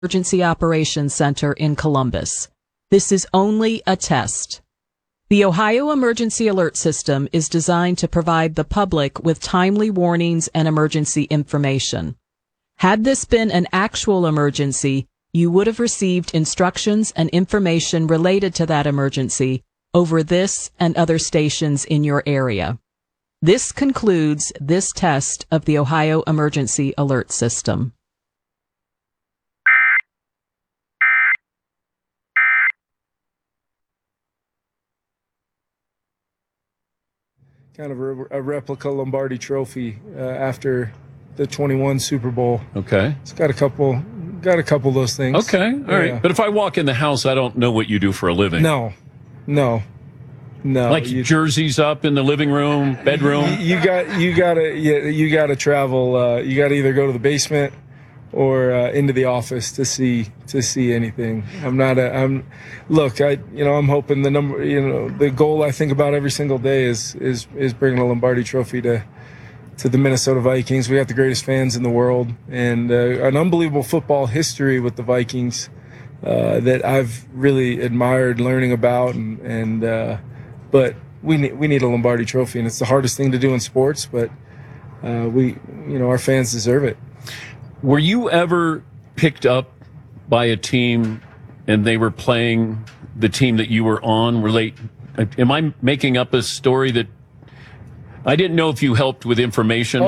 Emergency Operations Center in Columbus. This is only a test. The Ohio Emergency Alert System is designed to provide the public with timely warnings and emergency information. Had this been an actual emergency, you would have received instructions and information related to that emergency over this and other stations in your area. This concludes this test of the Ohio Emergency Alert System. Kind of a replica Lombardi Trophy after the 21 Super Bowl. Okay. It's got a couple of those things. Okay, all right. But if I walk in the house, I don't know what you do for a living. No. Like jerseys up in the living room, bedroom. You gotta travel. You gotta either go to the basement or into the office to see anything. I'm hoping the goal I think about every single day is bringing a Lombardi Trophy to the Minnesota Vikings. We got the greatest fans in the world and an unbelievable football history with the Vikings that I've really admired learning about but we need a Lombardi Trophy, and it's the hardest thing to do in sports, but our fans deserve it. Were you ever picked up by a team and they were playing the team that you were on? Am I making up a story that I didn't know if you helped with information?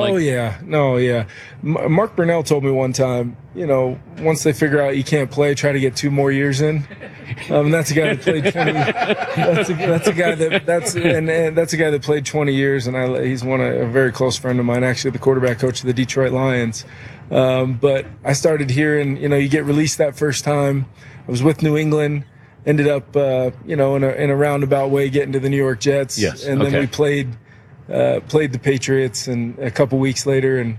Mark Brunell told me one time, once they figure out you can't play, try to get 2 more years in. That's a guy that played 20. That's a guy that played 20 years, and he's a very close friend of mine, actually the quarterback coach of the Detroit Lions. But I started hearing, you get released that first time. I was with New England, ended up, in a roundabout way getting to the New York Jets. Yes. And then we played the Patriots, and a couple weeks later, and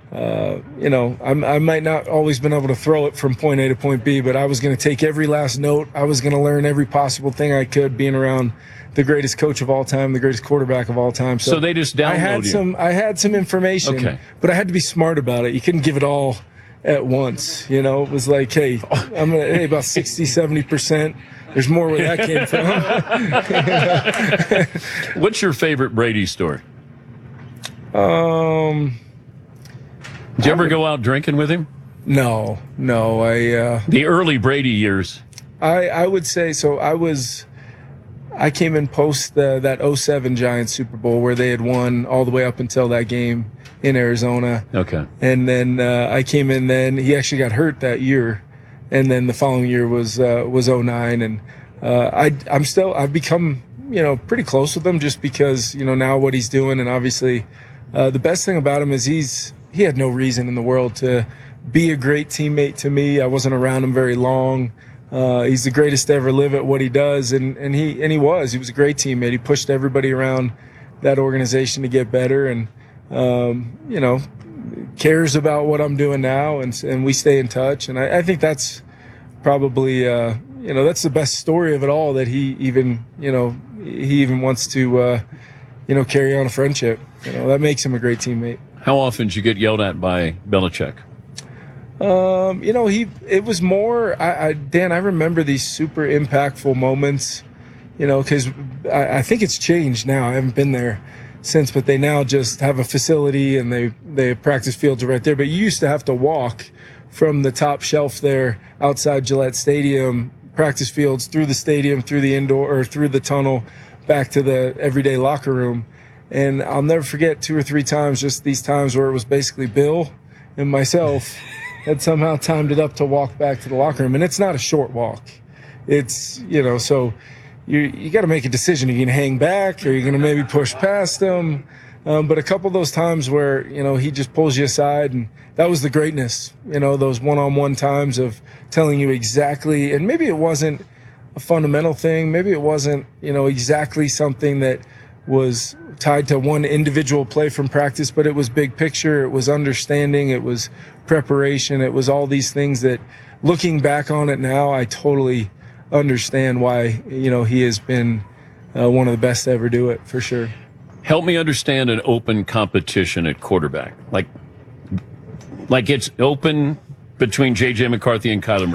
I might not always been able to throw it from point A to point B, but I was going to take every last note. I was going to learn every possible thing I could, being around the greatest coach of all time, the greatest quarterback of all time. So they just downloaded I had some information, but I had to be smart about it. You couldn't give it all at once. It was like, hey, about 60, 70%. There's more where that came from. What's your favorite Brady story? Did you ever go out drinking with him? No. The early Brady years. I would say so. I came in post that 07 Giants Super Bowl where they had won all the way up until that game in Arizona. Okay. And then I came in then. He actually got hurt that year. And then the following year was 09. And I've become, pretty close with him just because, now what he's doing. And obviously the best thing about him is he had no reason in the world to be a great teammate to me. I wasn't around him very long. He's the greatest to ever live at what he does, and he was a great teammate. He pushed everybody around that organization to get better, and cares about what I'm doing now, and we stay in touch. And I think that's probably that's the best story of it all, that he even wants to carry on a friendship. That makes him a great teammate. How often did you get yelled at by Belichick? It was more, Dan, I remember these super impactful moments, because I think it's changed now. I haven't been there since, but they now just have a facility and they have practice fields right there. But you used to have to walk from the top shelf there outside Gillette Stadium, practice fields, through the stadium, through the indoor or through the tunnel, back to the everyday locker room. And I'll never forget 2 or 3 times, just these times where it was basically Bill and myself had somehow timed it up to walk back to the locker room. And it's not a short walk. It's, so you got to make a decision. Are you going to hang back? Or are you going to maybe push past him? But a couple of those times where, he just pulls you aside, and that was the greatness, those one-on-one times of telling you exactly, and maybe it wasn't a fundamental thing. Maybe it wasn't, exactly something that was tied to one individual play from practice, but it was big picture. It was understanding. It was preparation. It was all these things that, looking back on it now, I totally understand why, he has been one of the best to ever do it, for sure. Help me understand an open competition at quarterback. Like it's open between J.J. McCarthy and Kyler Murray.